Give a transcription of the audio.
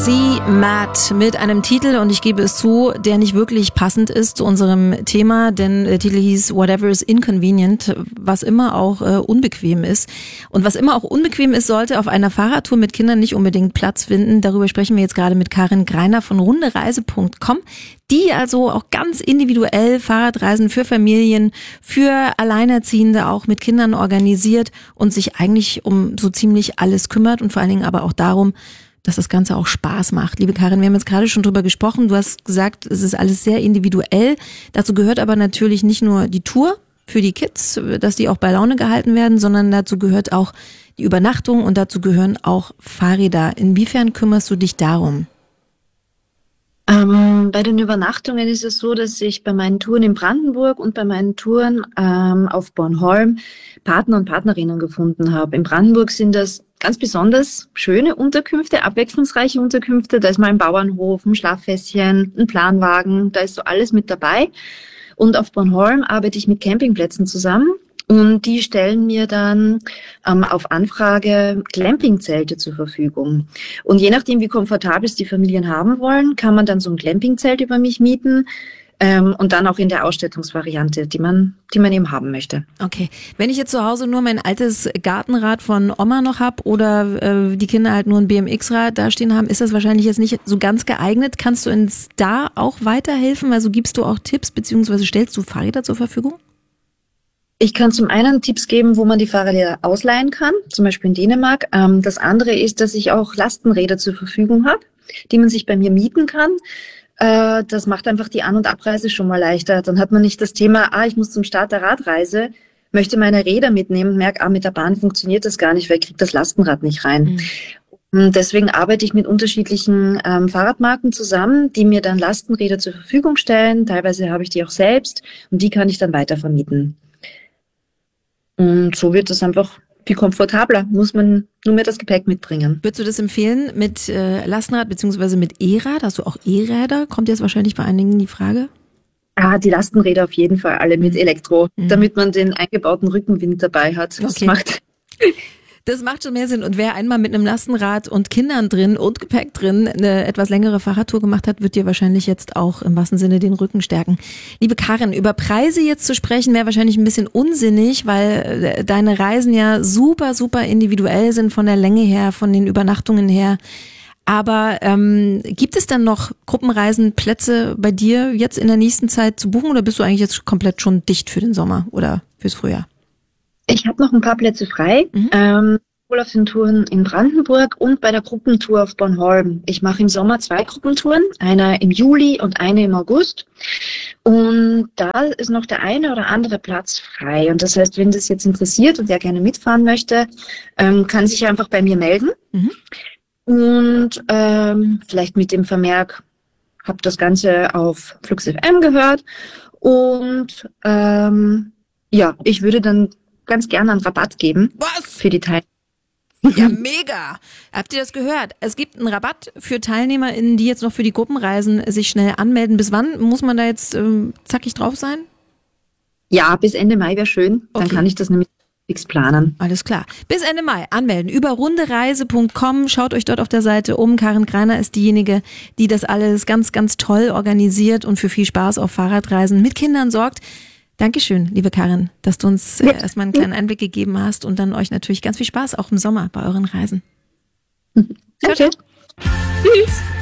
C. Matt mit einem Titel, und ich gebe es zu, der nicht wirklich passend ist zu unserem Thema, denn der Titel hieß Whatever is Inconvenient, was immer auch unbequem ist. Und was immer auch unbequem ist, sollte auf einer Fahrradtour mit Kindern nicht unbedingt Platz finden. Darüber sprechen wir jetzt gerade mit Karin Greiner von rundereise.com, die also auch ganz individuell Fahrradreisen für Familien, für Alleinerziehende auch mit Kindern organisiert und sich eigentlich um so ziemlich alles kümmert und vor allen Dingen aber auch darum, dass das Ganze auch Spaß macht. Liebe Karin, wir haben jetzt gerade schon drüber gesprochen. Du hast gesagt, es ist alles sehr individuell. Dazu gehört aber natürlich nicht nur die Tour für die Kids, dass die auch bei Laune gehalten werden, sondern dazu gehört auch die Übernachtung und dazu gehören auch Fahrräder. Inwiefern kümmerst du dich darum? Bei den Übernachtungen ist es so, dass ich bei meinen Touren in Brandenburg und bei meinen Touren auf Bornholm Partner und Partnerinnen gefunden habe. In Brandenburg sind das ganz besonders schöne Unterkünfte, abwechslungsreiche Unterkünfte. Da ist mal ein Bauernhof, ein Schlaffässchen, ein Planwagen, da ist so alles mit dabei. Und auf Bornholm arbeite ich mit Campingplätzen zusammen. Und die stellen mir dann auf Anfrage Glampingzelte zur Verfügung. Und je nachdem, wie komfortabel es die Familien haben wollen, kann man dann so ein Glampingzelt über mich mieten. Und dann auch in der Ausstattungsvariante, die man eben haben möchte. Okay. Wenn ich jetzt zu Hause nur mein altes Gartenrad von Oma noch habe oder die Kinder halt nur ein BMX-Rad da stehen haben, ist das wahrscheinlich jetzt nicht so ganz geeignet. Kannst du uns da auch weiterhelfen? Also gibst du auch Tipps beziehungsweise stellst du Fahrräder zur Verfügung? Ich kann zum einen Tipps geben, wo man die Fahrräder ausleihen kann, zum Beispiel in Dänemark. Das andere ist, dass ich auch Lastenräder zur Verfügung habe, die man sich bei mir mieten kann. Das macht einfach die An- und Abreise schon mal leichter. Dann hat man nicht das Thema, ich muss zum Start der Radreise, möchte meine Räder mitnehmen und merke, mit der Bahn funktioniert das gar nicht, weil ich kriege das Lastenrad nicht rein. Und deswegen arbeite ich mit unterschiedlichen Fahrradmarken zusammen, die mir dann Lastenräder zur Verfügung stellen. Teilweise habe ich die auch selbst und die kann ich dann weiter vermieten. Und so wird es einfach viel komfortabler, muss man nur mehr das Gepäck mitbringen. Würdest du das empfehlen mit Lastenrad beziehungsweise mit E-Rad? Hast du auch E-Räder? Kommt jetzt wahrscheinlich bei einigen die Frage. Die Lastenräder auf jeden Fall, alle mit Elektro, damit man den eingebauten Rückenwind dabei hat. Okay. Das macht schon mehr Sinn. Und wer einmal mit einem Lastenrad und Kindern drin und Gepäck drin eine etwas längere Fahrradtour gemacht hat, wird dir wahrscheinlich jetzt auch im wahrsten Sinne den Rücken stärken. Liebe Karin, über Preise jetzt zu sprechen, wäre wahrscheinlich ein bisschen unsinnig, weil deine Reisen ja super, super individuell sind von der Länge her, von den Übernachtungen her. Aber gibt es dann noch Gruppenreisenplätze bei dir jetzt in der nächsten Zeit zu buchen oder bist du eigentlich jetzt komplett schon dicht für den Sommer oder fürs Frühjahr? Ich habe noch ein paar Plätze frei, sowohl auf den Touren in Brandenburg und bei der Gruppentour auf Bornholm. Ich mache im Sommer 2 Gruppentouren, eine im Juli und eine im August. Und da ist noch der eine oder andere Platz frei. Und das heißt, wenn das jetzt interessiert und der gerne mitfahren möchte, kann sich einfach bei mir melden. Und vielleicht mit dem Vermerk, habe das Ganze auf Flux FM gehört. Und ich würde dann ganz gerne einen Rabatt geben. Was? Für die Teilnehmer. Ja, mega. Habt ihr das gehört? Es gibt einen Rabatt für TeilnehmerInnen, die jetzt noch für die Gruppenreisen sich schnell anmelden. Bis wann muss man da jetzt zackig drauf sein? Ja, bis Ende Mai wäre schön. Dann kann ich das nämlich fix planen. Alles klar. Bis Ende Mai anmelden über rundereise.com. Schaut euch dort auf der Seite um. Karin Greiner ist diejenige, die das alles ganz, ganz toll organisiert und für viel Spaß auf Fahrradreisen mit Kindern sorgt. Dankeschön, liebe Karin, dass du uns erstmal einen kleinen Einblick gegeben hast und dann euch natürlich ganz viel Spaß auch im Sommer bei euren Reisen. Danke. Tschüss.